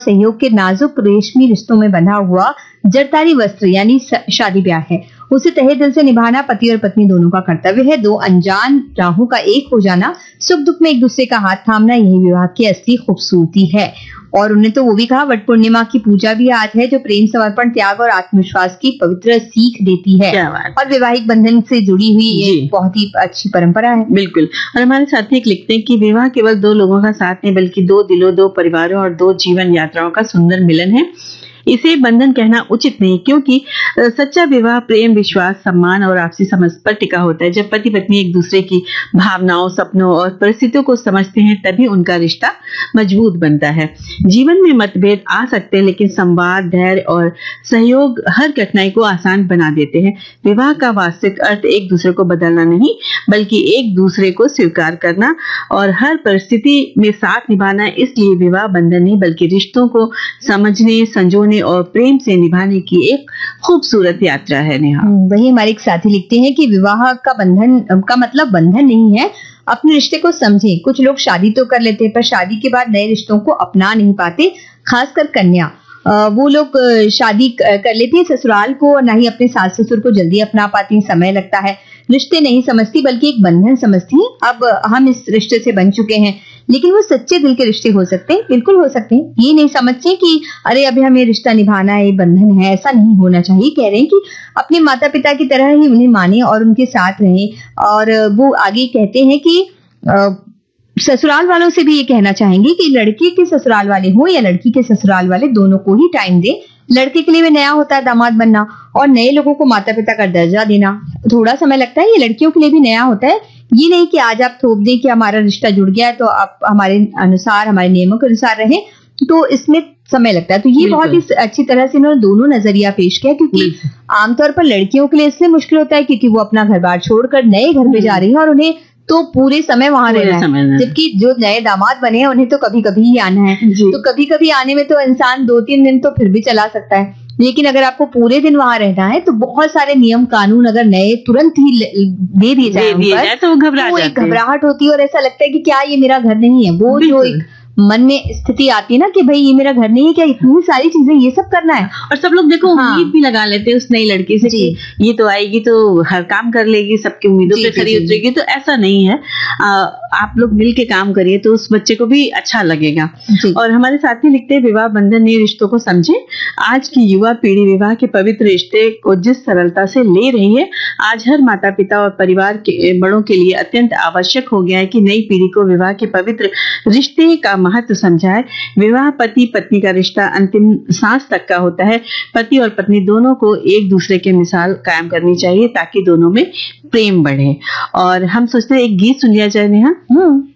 सहयोग के नाजुक रेशमी रिश्तों में बंधा हुआ जरतारी वस्त्र यानी शादी ब्याह है। उसे तहे दिल से निभाना पति और पत्नी दोनों का कर्तव्य है। दो अनजान राहों का एक हो जाना, सुख दुख में एक दूसरे का हाथ थामना, यही विवाह की असली खूबसूरती है। और उन्हें तो वो भी कहा, वट पूर्णिमा की पूजा भी आज है, जो प्रेम, समर्पण, त्याग और आत्मविश्वास की पवित्र सीख देती है और वैवाहिक बंधन से जुड़ी हुई एक बहुत ही अच्छी परंपरा है। बिल्कुल। और हमारे साथी एक लिखते हैं कि विवाह केवल दो लोगों का साथ नहीं, बल्कि दो दिलों, दो परिवारों और दो जीवन यात्राओं का सुंदर मिलन है। इसे बंधन कहना उचित नहीं, क्योंकि सच्चा विवाह प्रेम, विश्वास, सम्मान और आपसी समझ पर टिका होता है। जब पति पत्नी एक दूसरे की भावनाओं, सपनों और परिस्थितियों को समझते हैं, तभी उनका रिश्ता मजबूत बनता है। जीवन में मतभेद आ सकते हैं, लेकिन संवाद, धैर्य और सहयोग हर कठिनाई को आसान बना देते हैं। विवाह का वास्तविक अर्थ एक दूसरे को बदलना नहीं, बल्कि एक दूसरे को स्वीकार करना और हर परिस्थिति में साथ निभाना। इसलिए विवाह बंधन नहीं, बल्कि रिश्तों को समझने, संजोने और प्रेम से निभाने की एक खूबसूरत यात्रा है। नेहा, वही हमारे एक साथी लिखते हैं कि विवाह का बंधन का मतलब बंधन नहीं है, अपने रिश्ते को समझें। कुछ लोग शादी तो कर लेते हैं, पर शादी के बाद नए रिश्तों को अपना नहीं पाते, खासकर कन्या। वो लोग शादी कर लेती है ससुराल को, ना ही अपने सास ससुर को जल्दी अपना पाती, समय लगता है। रिश्ते नहीं समझती, बल्कि एक बंधन समझती है। अब हम इस रिश्ते से बन चुके हैं, लेकिन वो सच्चे दिल के रिश्ते हो सकते हैं, बिल्कुल हो सकते हैं। ये नहीं समझते कि अरे अभी हमें रिश्ता निभाना है, ये बंधन है, ऐसा नहीं होना चाहिए। कह रहे हैं कि अपने माता पिता की तरह ही उन्हें माने और उनके साथ रहें। और वो आगे कहते हैं कि ससुराल वालों से भी ये कहना चाहेंगे कि लड़के के ससुराल वाले हो या लड़की के ससुराल वाले, दोनों को ही टाइम दे। लड़के के लिए भी नया होता है दामाद बनना, और नए लोगों को माता पिता का दर्जा देना थोड़ा समय लगता है। ये लड़कियों के लिए भी नया होता है। ये नहीं कि आज आप थोप दें कि हमारा रिश्ता जुड़ गया है तो आप हमारे अनुसार, हमारे नियमों के अनुसार रहे, तो इसमें समय लगता है। तो ये बहुत ही अच्छी तरह से इन्होंने दोनों नजरिया पेश किया, क्योंकि आमतौर पर लड़कियों के लिए इसलिए मुश्किल होता है क्योंकि वो अपना घर बार छोड़कर नए घर पे जा रही है और उन्हें तो पूरे समय वहां रहना है। जबकि जो नए दामाद बने हैं उन्हें तो कभी कभी ही आना है। तो कभी कभी आने में तो इंसान 2-3 दिन तो फिर भी चला सकता है, लेकिन अगर आपको पूरे दिन वहां रहना है तो बहुत सारे नियम कानून अगर नए तुरंत ही दे दिए जाए तो वो एक घबराहट होती है और ऐसा लगता है कि क्या ये मेरा घर नहीं है। वो जो एक मन में स्थिति आती है ना कि भाई ये मेरा घर नहीं है, क्या इतनी सारी चीजें ये सब करना है। और सब लोग देखो उम्मीद भी लगा लेते हैं उस नई लड़की से कि ये तो आएगी तो हर काम कर लेगी, सबकी उम्मीदों पे खरी उतरेगी। तो ऐसा नहीं है, आप लोग मिल के काम करिए तो उस बच्चे को भी अच्छा लगेगा। और हमारे साथी लिखते हैं, विवाह बंधन नए रिश्तों को समझे। आज की युवा पीढ़ी विवाह के पवित्र रिश्ते को जिस सरलता से ले रही है, आज हर माता पिता और परिवार के बड़ों के लिए अत्यंत आवश्यक हो गया है कि नई पीढ़ी को विवाह के पवित्र रिश्ते का महत्व समझाए। विवाह पति पत्नी का रिश्ता अंतिम सांस तक का होता है। पति और पत्नी दोनों को एक दूसरे के मिसाल कायम करनी चाहिए ताकि दोनों में प्रेम बढ़े। और हम सोचते हैं एक गीत सुन लिया जाए नेहा।